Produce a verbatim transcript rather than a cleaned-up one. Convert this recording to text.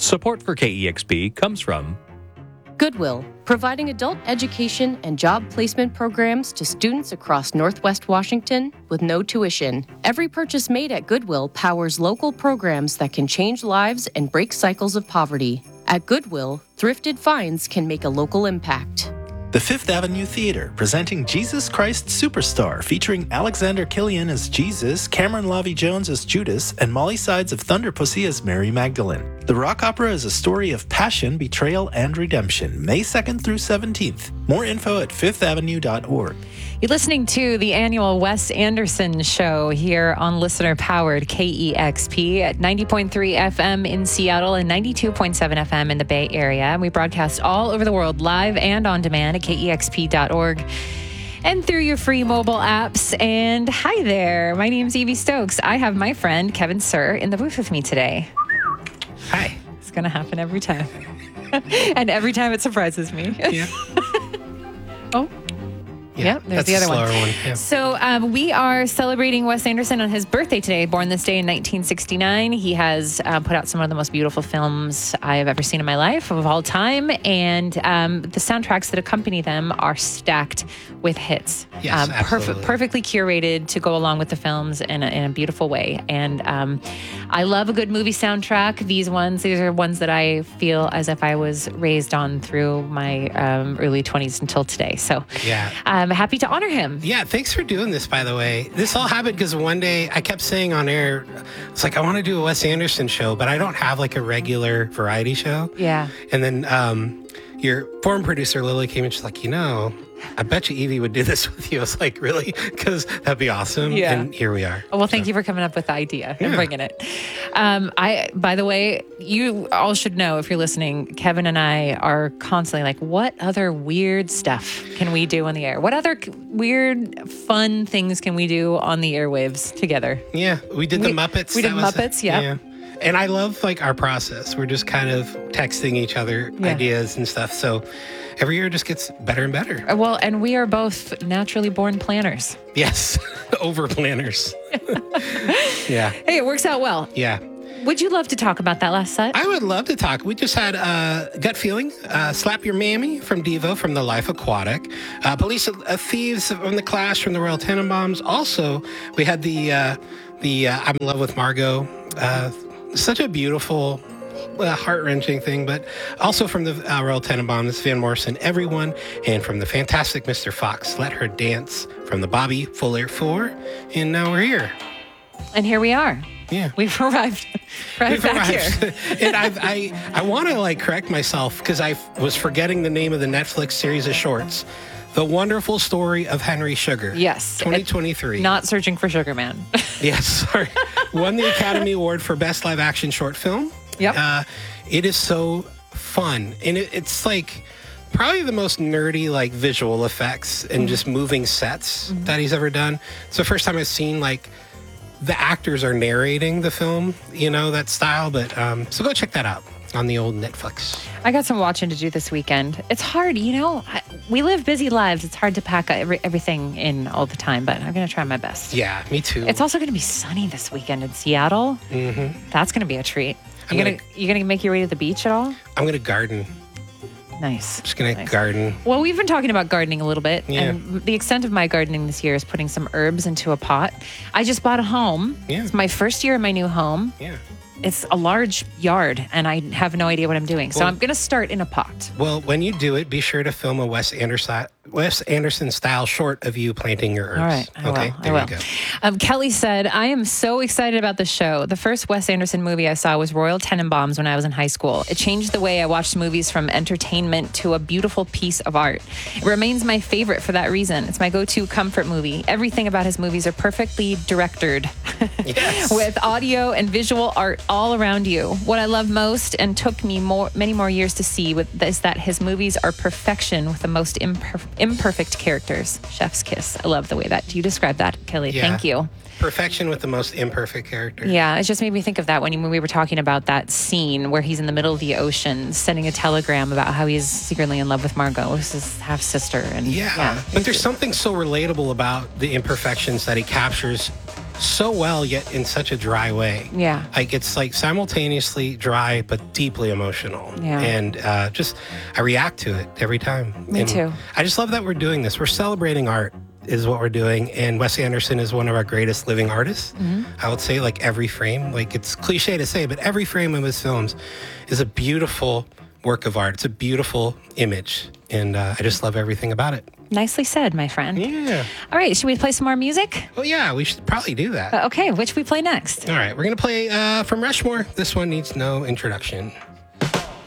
Support for K E X P comes from Goodwill, providing adult education and job placement programs to students across Northwest Washington with no tuition. Every purchase made at Goodwill powers local programs that can change lives and break cycles of poverty. At Goodwill, thrifted finds can make a local impact. The Fifth Avenue Theater, presenting Jesus Christ Superstar, featuring Alexander Killian as Jesus, Cameron Lavie Jones as Judas, and Molly Sides of Thunder Pussy as Mary Magdalene. The rock opera is a story of passion, betrayal, and redemption, May second through seventeenth. More info at fifth avenue dot org. You're listening to the annual Wes Anderson Show here on listener-powered K E X P at ninety point three F M in Seattle and ninety-two point seven F M in the Bay Area. We broadcast all over the world, live and on demand at K E X P dot org and through your free mobile apps. And hi there, my name's Evie Stokes. I have my friend Kevin Sir in the booth with me today. Hi. It's going to happen every time. And every time it surprises me. Yeah. Oh. Yeah, yep, there's that's the other a slower one. one. Yeah. So um, we are celebrating Wes Anderson on his birthday today, born this day in nineteen sixty-nine. He has uh, put out some of the most beautiful films I have ever seen in my life of all time. And um, the soundtracks that accompany them are stacked with hits. Yes, um, absolutely. perf- perfectly curated to go along with the films in a, in a beautiful way. And um, I love a good movie soundtrack. These ones, these are ones that I feel as if I was raised on through my um, early twenties until today. So Yeah. I'm happy to honor him. Yeah, thanks for doing this, by the way. This all happened because one day I kept saying on air, it's like, I want to do a Wes Anderson show, but I don't have like a regular variety show. Yeah. And then um, your forum producer, Lily, came and she's like, you know, I bet you Evie would do this with you. I was like, really? Because that'd be awesome. Yeah. And here we are. Oh, well, thank you for coming up with the idea and Yeah. bringing it. Um, I, by the way, you all should know if you're listening, Kevin and I are constantly like, what other weird stuff can we do on the air? What other c- weird, fun things can we do on the airwaves together? Yeah, we did the We- Muppets. we did That was- Muppets, yeah. yeah. And I love like our process. We're just kind of texting each other Yeah. ideas and stuff. So every year it just gets better and better. Uh, Well, and we are both naturally born planners. Yes, over planners. Yeah, Hey, it works out well. yeah. Would you love to talk about that last set? I would love to talk. We just had uh, Gut Feeling, uh, Slap Your Mammy from Devo from The Life Aquatic, uh, Police uh, Thieves from The Clash from the Royal Tenenbaums. Also, we had the uh, the uh, I'm in Love with Margot. Uh, such a beautiful, uh, heart-wrenching thing, but also from the uh, Royal Tenenbaums, Van Morrison, Everyone, and from the fantastic Mister Fox, Let Her Dance from the Bobby Fuller Four. And now we're here. And here we are. Yeah. We've arrived right We've back arrived. here. and I've, I I want to like correct myself because I was forgetting the name of the Netflix series of shorts, The Wonderful Story of Henry Sugar. Yes. twenty twenty-three. Not Searching for Sugar Man. Yes, sorry. Won the Academy Award for Best Live Action Short Film. Yep. Uh, it is so fun, and it, it's like probably the most nerdy like visual effects and just moving sets Mm-hmm. that he's ever done. It's the first time I've seen like the actors are narrating the film, you know, that style. But um, so go check that out on the old Netflix. I got some watching to do this weekend. It's hard, you know. I, we live busy lives. It's hard to pack every, everything in all the time, but I'm going to try my best. Yeah, me too. It's also going to be sunny this weekend in Seattle. Mm-hmm. That's going to be a treat. I'm You gonna, gonna- you gonna make your way to the beach at all? I'm gonna garden. Nice. Just gonna Nice. garden. Well, we've been talking about gardening a little bit, Yeah. and the extent of my gardening this year is putting some herbs into a pot. I just bought a home. Yeah. It's my first year in my new home. Yeah. It's a large yard, and I have no idea what I'm doing. So Well- I'm going to start in a pot. Well, when you do it, be sure to film a Wes Anderson Wes Anderson style short of you planting your herbs. All right, I okay, will. there I you will. go. Um, Kelly said, I am so excited about the show. The first Wes Anderson movie I saw was Royal Tenenbaums when I was in high school. It changed the way I watched movies from entertainment to a beautiful piece of art. It remains my favorite for that reason. It's my go-to comfort movie. Everything about his movies are perfectly directed Yes. with audio and visual art all around you. What I love most and took me more, many more years to see with, is that his movies are perfection with the most imper- imperfect characters. Chef's kiss. I love the way that you describe that, Kelly. Yeah. Thank you. Perfection with the most imperfect character. Yeah, it just made me think of that when, you, when we were talking about that scene where he's in the middle of the ocean sending a telegram about how he's secretly in love with Margot, his half sister. And Yeah. yeah, But there's something so relatable about the imperfections that he captures so well, yet in such a dry way. Yeah. Like it's like simultaneously dry but deeply emotional. Yeah. And uh, just I react to it every time. Me and too. I just love that we're doing this. We're celebrating art is what we're doing. And Wes Anderson is one of our greatest living artists. Mm-hmm. I would say like every frame, like it's cliche to say, but every frame of his films is a beautiful work of art. It's a beautiful image. And uh, I just love everything about it. Nicely said, my friend. Yeah. All right, should we play some more music? Well, yeah, we should probably do that. Uh, okay, which we play next? All right, we're going to play uh, from Rushmore. This one needs no introduction.